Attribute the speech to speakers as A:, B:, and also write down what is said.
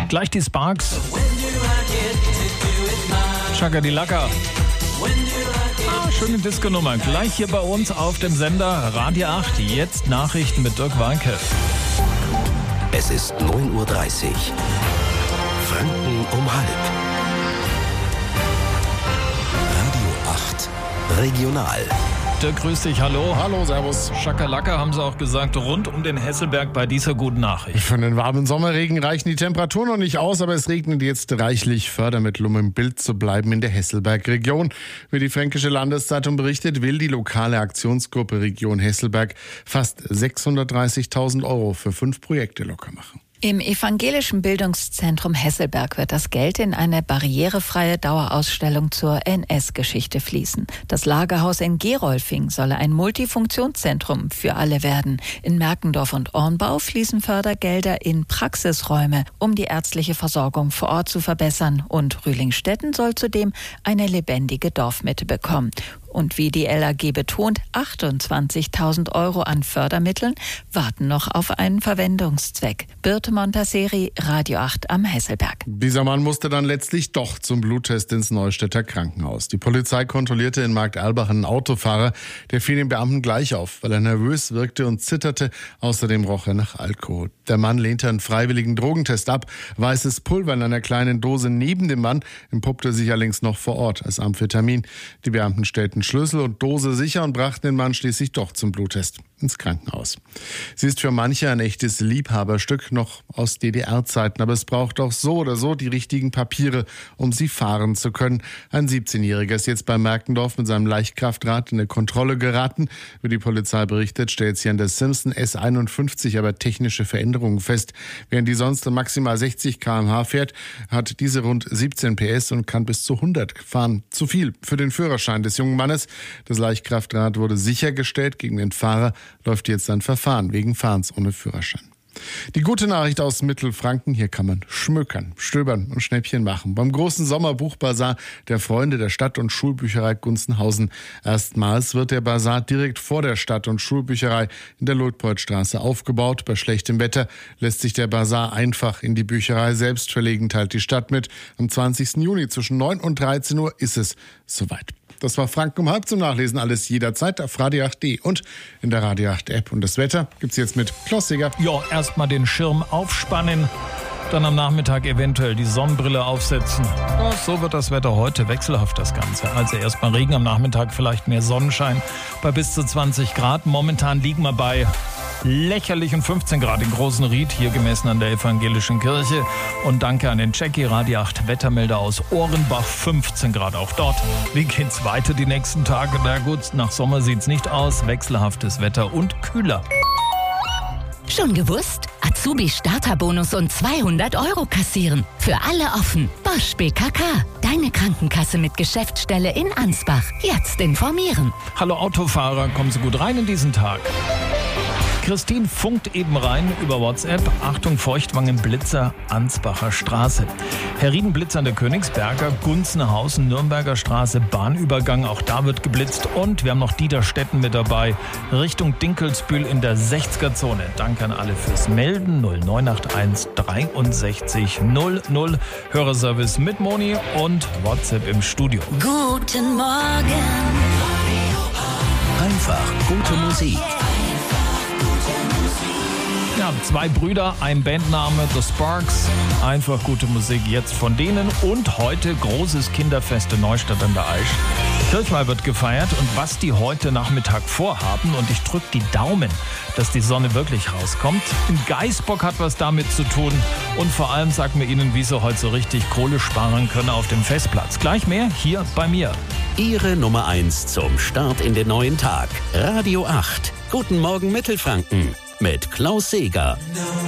A: Gleich die Sparks. Chaka die Laka. Schöne Disco-Nummer. Gleich hier bei uns auf dem Sender Radio 8. Jetzt Nachrichten mit Dirk Weinke.
B: Es ist 9:30 Uhr. Franken um halb. Radio 8. Regional.
A: Dirk, grüß dich, hallo.
C: Hallo, servus.
A: Schakalaka haben sie auch gesagt, rund um den Hesselberg bei dieser guten Nachricht.
C: Für den warmen Sommerregen reichen die Temperaturen noch nicht aus, aber es regnet jetzt reichlich. Fördermittel, um im Bild zu bleiben in der Hesselberg-Region. Wie die Fränkische Landeszeitung berichtet, will die lokale Aktionsgruppe Region Hesselberg fast 630.000 € für 5 Projekte locker machen.
D: Im evangelischen Bildungszentrum Hesselberg wird das Geld in eine barrierefreie Dauerausstellung zur NS-Geschichte fließen. Das Lagerhaus in Gerolfing solle ein Multifunktionszentrum für alle werden. In Merkendorf und Ornbau fließen Fördergelder in Praxisräume, um die ärztliche Versorgung vor Ort zu verbessern. Und Rühlingstetten soll zudem eine lebendige Dorfmitte bekommen. Und wie die LAG betont, 28.000 € an Fördermitteln warten noch auf einen Verwendungszweck. Birte Montasseri, Radio 8 am Hesselberg.
C: Dieser Mann musste dann letztlich doch zum Bluttest ins Neustädter Krankenhaus. Die Polizei kontrollierte in Marktalbach einen Autofahrer. Der fiel den Beamten gleich auf, weil er nervös wirkte und zitterte. Außerdem roch er nach Alkohol. Der Mann lehnte einen freiwilligen Drogentest ab. Weißes Pulver in einer kleinen Dose neben dem Mann entpuppte sich allerdings noch vor Ort als Amphetamin. Die Beamten stellten Schlüssel und Dose sicher und brachten den Mann schließlich doch zum Bluttest ins Krankenhaus. Sie ist für manche ein echtes Liebhaberstück, noch aus DDR-Zeiten, aber es braucht auch so oder so die richtigen Papiere, um sie fahren zu können. Ein 17-Jähriger ist jetzt bei Merkendorf mit seinem Leichtkraftrad in eine Kontrolle geraten. Wie die Polizei berichtet, stellt sie an der Simpson S51 aber technische Veränderungen fest. Während die sonst maximal 60 km/h fährt, hat diese rund 17 PS und kann bis zu 100 fahren. Zu viel für den Führerschein des jungen Mannes. Das Leichtkraftrad wurde sichergestellt. Gegen den Fahrer läuft jetzt ein Verfahren wegen Fahrens ohne Führerschein. Die gute Nachricht aus Mittelfranken, hier kann man schmökern, stöbern und Schnäppchen machen. Beim großen Sommerbuchbazar der Freunde der Stadt- und Schulbücherei Gunzenhausen. Erstmals wird der Bazar direkt vor der Stadt- und Schulbücherei in der Luitpoldstraße aufgebaut. Bei schlechtem Wetter lässt sich der Bazar einfach in die Bücherei selbst verlegen, teilt die Stadt mit. Am 20. Juni zwischen 9 und 13 Uhr ist es soweit. Das war Franken um halb zum Nachlesen. Alles jederzeit auf Radio 8.de und in der Radio 8 App. Und das Wetter gibt's jetzt mit Klaus Seger.
A: Ja, erstmal den Schirm aufspannen, dann am Nachmittag eventuell die Sonnenbrille aufsetzen. Ja, so wird das Wetter heute, wechselhaft das Ganze. Also erstmal Regen, am Nachmittag vielleicht mehr Sonnenschein bei bis zu 20 Grad. Momentan liegen wir bei lächerlichen 15 Grad in Großen Ried, hier gemessen an der evangelischen Kirche. Und danke an den Jackie, Radio 8 Wettermelder aus Ohrenbach, 15 Grad auch dort. Wie geht's weiter die nächsten Tage? Na gut, nach Sommer sieht's nicht aus, wechselhaftes Wetter und kühler.
E: Schon gewusst? Azubi-Starterbonus und 200 € kassieren. Für alle offen. Bosch BKK. Deine Krankenkasse mit Geschäftsstelle in Ansbach. Jetzt informieren.
A: Hallo Autofahrer, kommen Sie gut rein in diesen Tag. Christine funkt eben rein über WhatsApp. Achtung, Feuchtwangen-Blitzer, Ansbacher Straße. Herrieden-Blitzer an der Königsberger, Gunzenhausen, Nürnberger Straße, Bahnübergang, auch da wird geblitzt. Und wir haben noch Dieterstetten mit dabei, Richtung Dinkelsbühl in der 60er-Zone. Danke an alle fürs Melden. 0981 63 00. Hörerservice mit Moni und WhatsApp im Studio.
E: Guten Morgen.
B: Einfach gute Musik.
A: Ja, 2 Brüder, ein Bandname, The Sparks. Einfach gute Musik jetzt von denen. Und heute großes Kinderfest in Neustadt an der Aisch. Kirchweih wird gefeiert und was die heute Nachmittag vorhaben. Und ich drücke die Daumen, dass die Sonne wirklich rauskommt. Ein Geißbock hat was damit zu tun. Und vor allem sagen wir Ihnen, wie Sie heute so richtig Kohle sparen können auf dem Festplatz. Gleich mehr hier bei mir.
B: Ihre Nummer 1 zum Start in den neuen Tag. Radio 8. Guten Morgen Mittelfranken mit Klaus Seger.